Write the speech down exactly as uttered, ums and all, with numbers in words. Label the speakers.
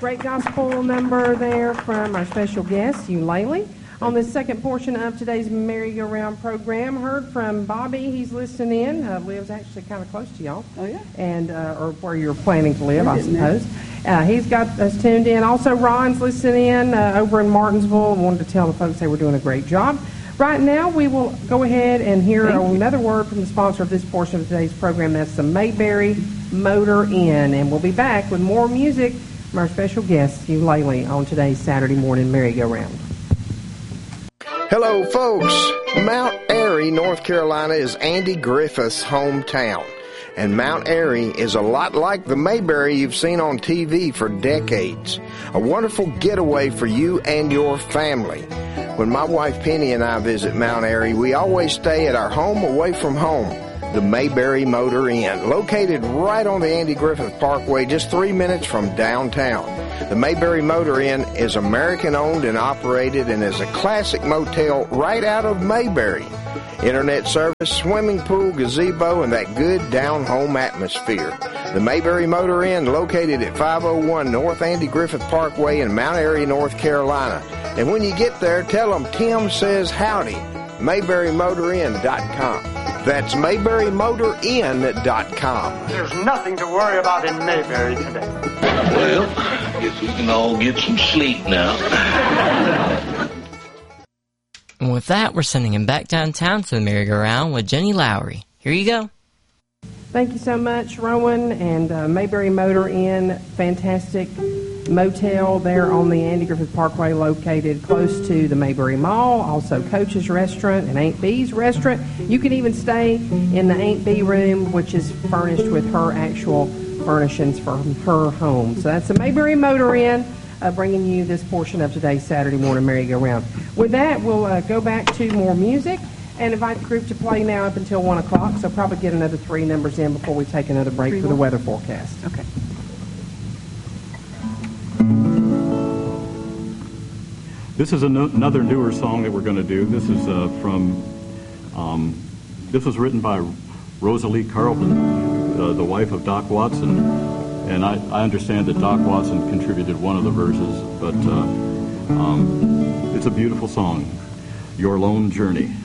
Speaker 1: Great gospel number there from our special guest, Eulalie. On this second portion of today's merry-go-round program, heard from Bobby. He's listening in. Uh, lives actually kind of close to y'all.
Speaker 2: Oh, yeah.
Speaker 1: And, uh, or where you're planning to live, I suppose. Uh, he's got us tuned in. Also, Ron's listening in uh, over in Martinsville. Wanted to tell the folks they were doing a great job. Right now, we will go ahead and hear another word from the sponsor of this portion of today's program. That's the Mayberry Motor Inn. And we'll be back with more music from our special guest, Eulalie, on today's Saturday morning merry-go-round.
Speaker 3: Hello, folks. Mount Airy, North Carolina is Andy Griffith's hometown. And Mount Airy is a lot like the Mayberry you've seen on T V for decades. A wonderful getaway for you and your family. When my wife Penny and I visit Mount Airy, we always stay at our home away from home, the Mayberry Motor Inn, located right on the Andy Griffith Parkway, just three minutes from downtown. The Mayberry Motor Inn is American-owned and operated and is a classic motel right out of Mayberry. Internet service, swimming pool, gazebo, and that good down-home atmosphere. The Mayberry Motor Inn, located at five oh one North Andy Griffith Parkway in Mount Airy, North Carolina. And when you get there, tell them Tim says howdy. Mayberry Motor Inn dot com. That's Mayberry Motor Inn dot com.
Speaker 4: There's nothing to worry about in Mayberry today.
Speaker 5: Well, I guess we can all get some sleep now.
Speaker 6: And with that, we're sending him back downtown to the merry-go-round with Jenny Lowry. Here you go.
Speaker 1: Thank you so much, Rowan. And uh, Mayberry Motor Inn, fantastic motel there on the Andy Griffith Parkway, located close to the Mayberry Mall. Also, Coach's Restaurant and Aunt Bee's Restaurant. You can even stay in the Aunt Bee room, which is furnished with her actual furnishings from her home. So that's the Mayberry Motor Inn, uh, bringing you this portion of today's Saturday morning merry-go-round. With that, we'll uh, go back to more music and invite the group to play now up until one o'clock. So probably get another three numbers in before we take another break for the weather forecast.
Speaker 2: Okay.
Speaker 7: This is an- another newer song that we're going to do. This is uh, from, um, this was written by Rosalie Carlton, uh, the wife of Doc Watson. And I, I understand that Doc Watson contributed one of the verses, but uh, um, it's a beautiful song, Your Lone Journey.